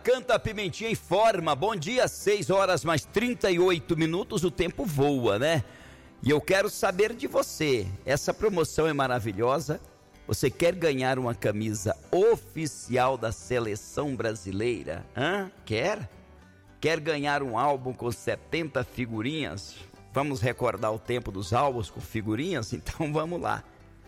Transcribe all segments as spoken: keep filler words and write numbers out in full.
Canta a Pimentinha informa. Bom dia, seis horas mais trinta e oito minutos, o tempo voa, né? E eu quero saber de você, essa promoção é maravilhosa. Você quer ganhar uma camisa oficial da seleção brasileira? Hã? Quer? Quer ganhar um álbum com setenta figurinhas? Vamos recordar o tempo dos álbuns com figurinhas? Então vamos lá.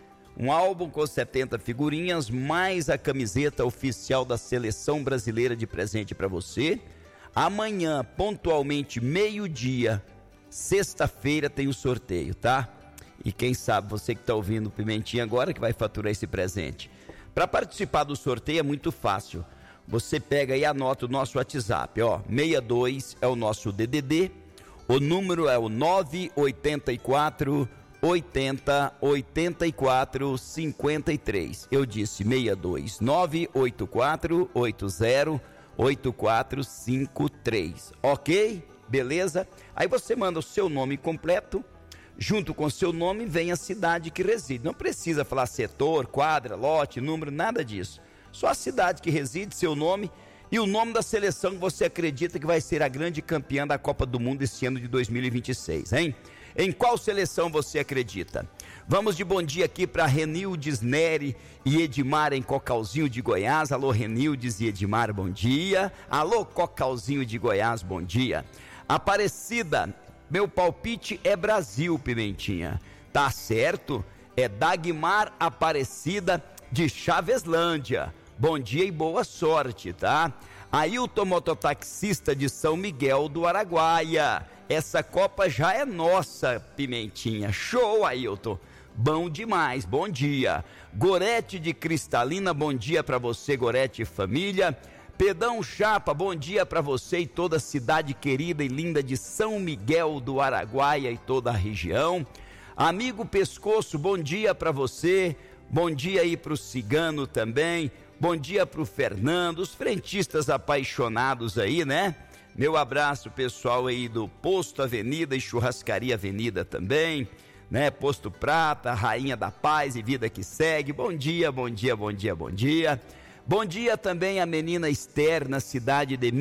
Um álbum com setenta figurinhas, mais a camiseta oficial da seleção brasileira de presente para você. Amanhã, pontualmente, meio-dia, sexta-feira, tem o sorteio, tá? E quem sabe você que está ouvindo o Pimentinha agora que vai faturar esse presente. Para participar do sorteio é muito fácil. Você pega e anota o nosso WhatsApp, ó. sessenta e dois é o nosso D D D. O número é o nove oito quatro oitenta, oitenta e quatro, cinquenta e três. Eu disse sessenta e dois, nove oito quatro oitenta, oitenta e quatro cinquenta e três. Ok? Beleza? Aí você manda o seu nome completo, junto com o seu nome vem a cidade que reside. Não precisa falar setor, quadra, lote, número, nada disso. Só a cidade que reside, seu nome e o nome da seleção que você acredita que vai ser a grande campeã da Copa do Mundo esse ano de dois mil e vinte e seis, hein? Em qual seleção você acredita? Vamos de bom dia aqui para Renildes, Nery e Edmar em Cocalzinho de Goiás. Alô, Renildes e Edmar, bom dia. Alô, Cocalzinho de Goiás, bom dia. Aparecida, meu palpite é Brasil, Pimentinha. Tá certo? É Dagmar Aparecida de Chaveslândia. Bom dia e boa sorte, tá? Ailton, mototaxista de São Miguel do Araguaia. Essa Copa já é nossa, Pimentinha. Show, Ailton. Bom demais, bom dia. Gorete de Cristalina, bom dia para você, Gorete e família. Pedão Chapa, bom dia para você e toda a cidade querida e linda de São Miguel do Araguaia e toda a região. Amigo Pescoço, bom dia para você. Bom dia aí para o Cigano também. Bom dia para o Fernando, os frentistas apaixonados aí, né? Meu abraço pessoal aí do Posto Avenida e Churrascaria Avenida também, né? Posto Prata, Rainha da Paz e Vida que Segue. Bom dia, bom dia, bom dia, bom dia. Bom dia também a menina Esther na cidade de